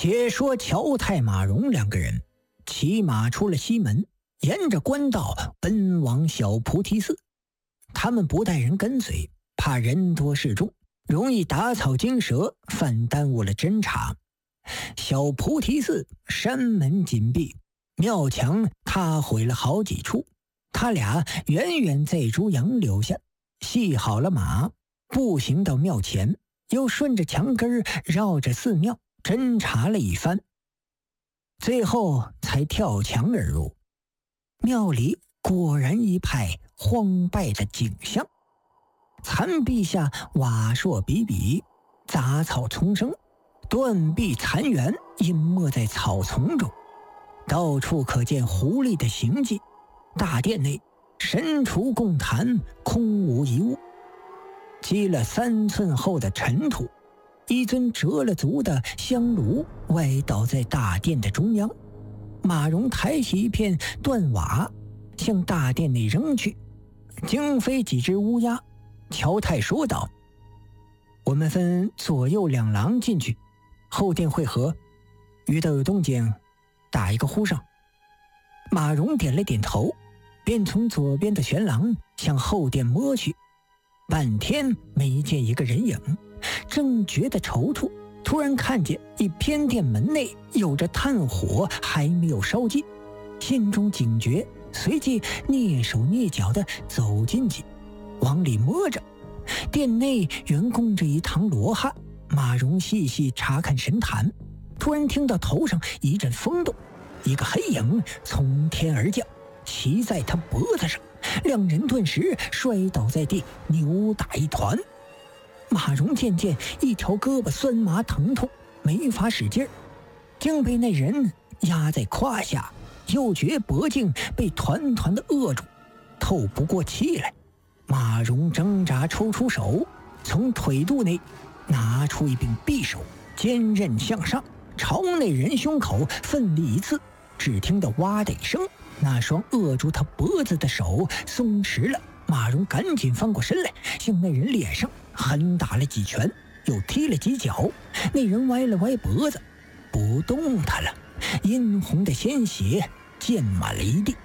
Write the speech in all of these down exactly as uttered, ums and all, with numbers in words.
且说乔太马荣两个人骑马出了西门，沿着官道奔往小菩提寺。他们不带人跟随，怕人多势众，容易打草惊蛇，反耽误了侦查。小菩提寺山门紧闭，庙墙塌毁了好几处。他俩远远在猪羊留下，系好了马，步行到庙前，又顺着墙根绕着寺庙侦查了一番，最后才跳墙而入。庙里果然一派荒败的景象，残壁下瓦砾比比，杂草丛生，断壁残垣隐没在草丛中，到处可见狐狸的行迹。大殿内神厨供坛，空无一物，积了三寸厚的尘土。一尊折了足的香炉歪倒在大殿的中央。马荣抬起一片断瓦向大殿内扔去，惊飞几只乌鸦。乔太说道：我们分左右两廊进去，后殿会合，遇到有动静打一个呼声。马荣点了点头，便从左边的悬廊向后殿摸去，半天没见一个人影，正觉得踌躇，突然看见一偏殿门内有着炭火还没有烧尽，心中警觉，随即蹑手蹑脚地走进去，往里摸着。殿内原供着一堂罗汉。马荣细细查看神坛，突然听到头上一阵风动，一个黑影从天而降，骑在他脖子上，两人顿时摔倒在地，扭打一团。马荣渐渐一条胳膊酸麻疼痛，没法使劲儿，竟被那人压在胯下，又觉脖颈被团团的扼住，透不过气来。马荣挣扎抽出手，从腿肚内拿出一柄匕首，坚韧向上，朝那人胸口奋力一刺。只听得哇的一声，那双扼住他脖子的手松弛了。马荣赶紧翻过身来，向那人脸上狠打了几拳，又踢了几脚。那人歪了歪脖子，不动弹了，殷红的鲜血溅满了一地。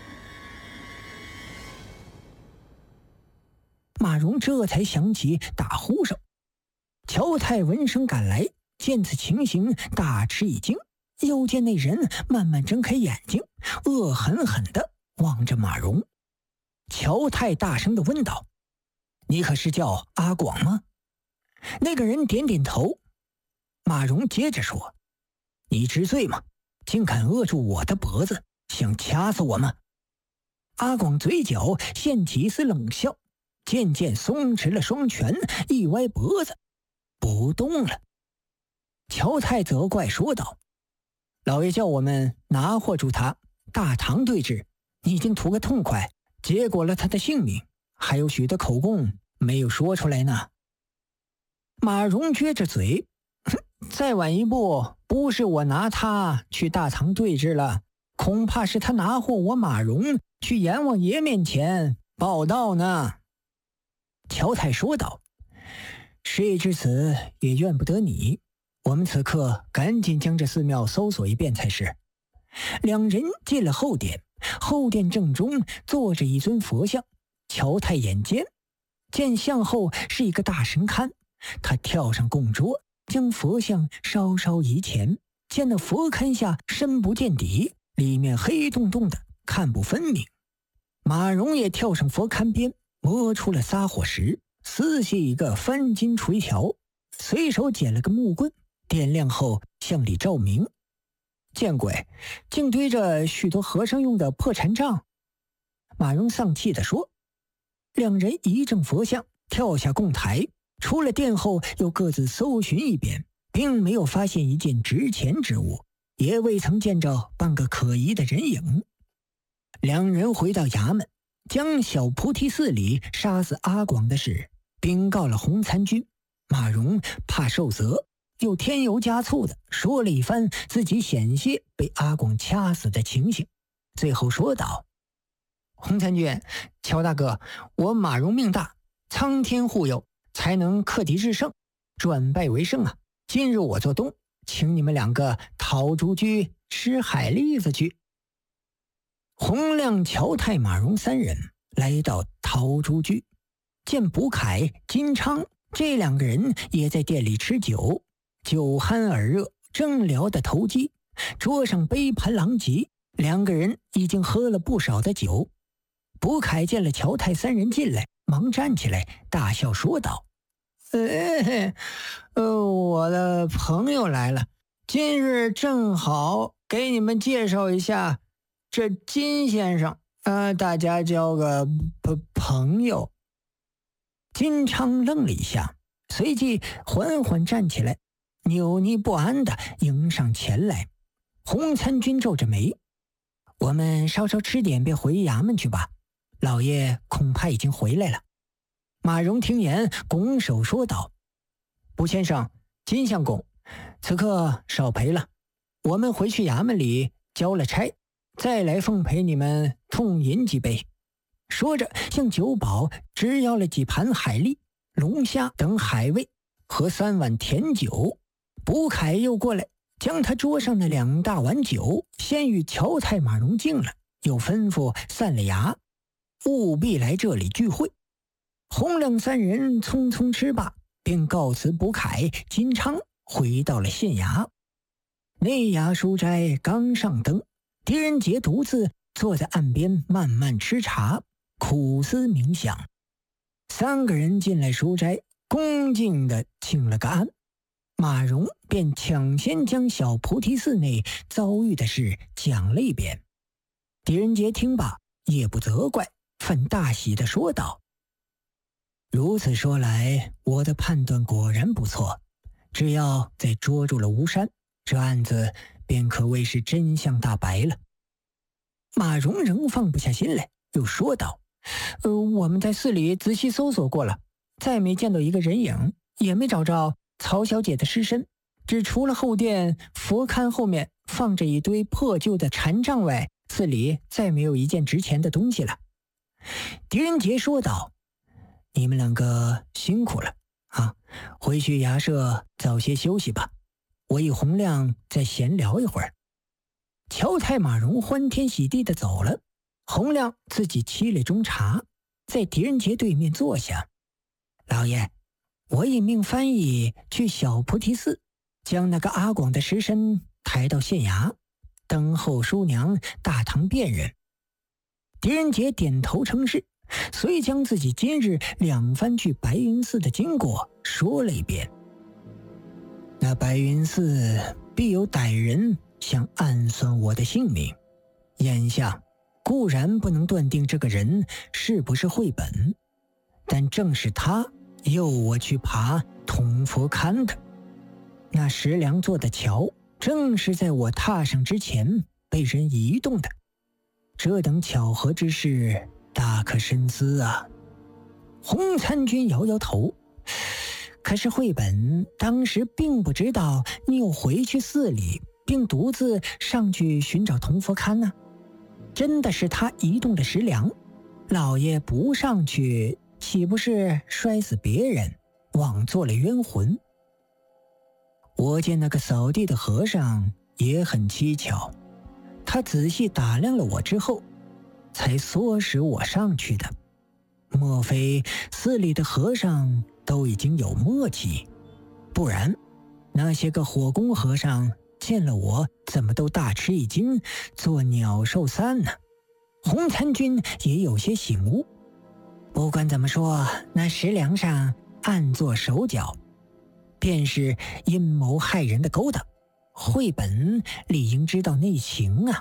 马荣这才想起打呼声。乔太闻声赶来，见此情形大吃一惊，又见那人慢慢睁开眼睛，恶狠狠地望着马荣。乔太大声地问道：你可是叫阿广吗？那个人点点头。马荣接着说：你知罪吗？竟敢扼住我的脖子，想掐死我吗？阿广嘴角现起一丝冷笑，渐渐松弛了双拳，一歪脖子不动了。乔太责怪说道：老爷叫我们拿获住他，大唐对峙，你已经图个痛快，结果了他的性命，还有许多口供没有说出来呢。马荣撅着嘴，再晚一步，不是我拿他去大唐对峙了，恐怕是他拿获我马荣去阎王爷面前报道呢。乔太说道：事已至此，也怨不得你，我们此刻赶紧将这寺庙搜索一遍才是。两人进了后殿，后殿正中坐着一尊佛像。乔太眼尖，见像后是一个大神龛，他跳上供桌，将佛像稍稍移前，见那佛龛下深不见底，里面黑洞洞的，看不分明。马荣也跳上佛龛边，摸出了撒火石，撕细一个翻金垂条，随手捡了个木棍，点亮后向里照明。见鬼，竟堆着许多和尚用的破禅杖。马荣丧气地说。两人移正佛像，跳下供台，出了殿后又各自搜寻一遍，并没有发现一件值钱之物，也未曾见着半个可疑的人影。两人回到衙门，将小菩提寺里杀死阿广的事禀告了洪参军。马荣怕受责，又添油加醋的说了一番自己险些被阿广掐死的情形，最后说道：洪参军，乔大哥，我马荣命大，苍天护佑，才能克敌制胜，转败为胜啊！今日我做东， 请你们两个逃出去吃海蛎子去。”洪亮、乔太、马荣三人来到陶朱居，见卜凯、金昌这两个人也在店里吃酒，酒酣耳热，正聊得投机，桌上杯盘狼藉，两个人已经喝了不少的酒。卜凯见了乔太三人进来，忙站起来大笑说道：“呃，呃，我的朋友来了，今日正好给你们介绍一下这金先生，呃，大家交个朋友。”金昌愣了一下，随即缓缓站起来，扭捏不安地迎上前来。洪参军皱着眉：“我们稍稍吃点便回衙门去吧，老爷恐怕已经回来了。”马荣听言，拱手说道：“卜先生、金相公，此刻少陪了，我们回去衙门里交了差，再来奉陪你们痛饮几杯。”说着向酒保只要了几盘海蛎、龙虾等海味和三碗甜酒。卜凯又过来将他桌上的两大碗酒先与乔太、马荣敬了，又吩咐散了衙，务必来这里聚会。洪亮三人匆匆吃罢，便告辞卜凯、金昌，回到了县衙。内衙书斋刚上灯，狄仁杰独自坐在岸边慢慢吃茶，苦思冥想。三个人进来书斋，恭敬地请了个安。马荣便抢先将小菩提寺内遭遇的事讲了一遍。狄仁杰听罢，也不责怪，反大喜地说道：“如此说来，我的判断果然不错，只要再捉住了吴山，这案子便可谓是真相大白了。”马荣仍放不下心来，又说道：“呃，我们在寺里仔细搜索过了，再没见到一个人影，也没找着曹小姐的尸身，只除了后殿佛龛后面放着一堆破旧的禅杖外，寺里再没有一件值钱的东西了。”狄仁杰说道：“你们两个辛苦了啊，回去衙舍早些休息吧，我与洪亮再闲聊一会儿。”乔太、马荣欢天喜地地走了，洪亮自己沏了盅茶，在狄仁杰对面坐下：“老爷，我已命翻译去小菩提寺，将那个阿广的尸身抬到县衙，等候叔娘大堂辨认。”狄仁杰点头称是，遂将自己今日两番去白云寺的经过说了一遍。那白云寺必有歹人想暗算我的性命，眼下固然不能断定这个人是不是绘本，但正是他诱我去爬铜佛龛的。那石梁做的桥正是在我踏上之前被人移动的，这等巧合之事大可深思啊。洪参军摇摇头：“可是绘本当时并不知道你有回去寺里，并独自上去寻找铜佛龛呢。真的是他移动了石梁，老爷不上去，岂不是摔死别人，枉做了冤魂？我见那个扫地的和尚也很蹊跷，他仔细打量了我之后，才唆使我上去的。莫非寺里的和尚都已经有默契？不然，那些个火工和尚见了我，怎么都大吃一惊，做鸟兽散呢？”洪参军也有些醒悟。不管怎么说，那石梁上暗做手脚，便是阴谋害人的勾当，绘本理应知道内情啊。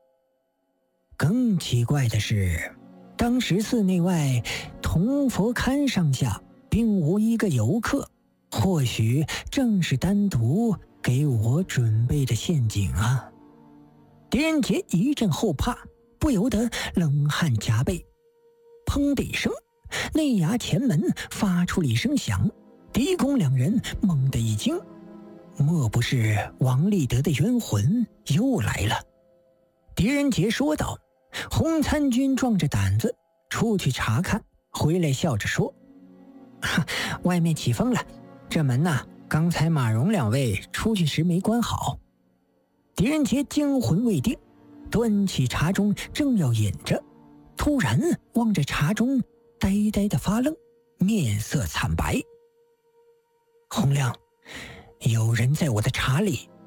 更奇怪的是，当时寺内外铜佛龛上下并无一个游客，或许正是单独给我准备的陷阱啊。狄仁杰一阵后怕，不由得冷汗夹背。砰的一声，内衙前门发出了一声响，狄公两人猛地一惊，莫不是王立德的冤魂又来了？狄仁杰说道。洪参军壮着胆子出去查看，回来笑着说：“外面起风了，这门呐、啊、 刚才马荣两位出去时没关好。狄仁杰惊魂未定，端起茶盅正要饮着，突然望着茶盅呆呆的发愣，面色惨白。洪亮，有人在我的茶里